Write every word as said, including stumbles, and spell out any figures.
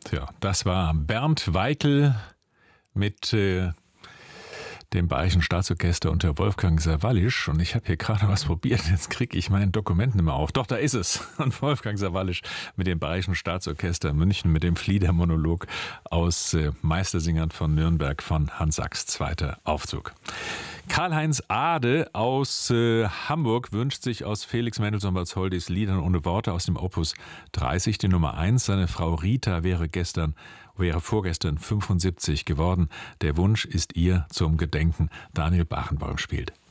Tja, das war Bernd Weikl mit äh, dem Bayerischen Staatsorchester unter Wolfgang Sawallisch. Und ich habe hier gerade was probiert. Jetzt kriege ich mein Dokument nicht mehr auf. Doch, da ist es. Und Wolfgang Sawallisch mit dem Bayerischen Staatsorchester München, mit dem Fliedermonolog aus äh, Meistersingern von Nürnberg von Hans Sachs zweiter Aufzug. Karl-Heinz Ade aus äh, Hamburg wünscht sich aus Felix Mendelssohn Bartholdys Liedern ohne Worte aus dem Opus dreißig die Nummer eins. Seine Frau Rita wäre gestern, wäre vorgestern fünfundsiebzig geworden. Der Wunsch ist ihr zum Gedenken. Daniel Bachenbaum spielt.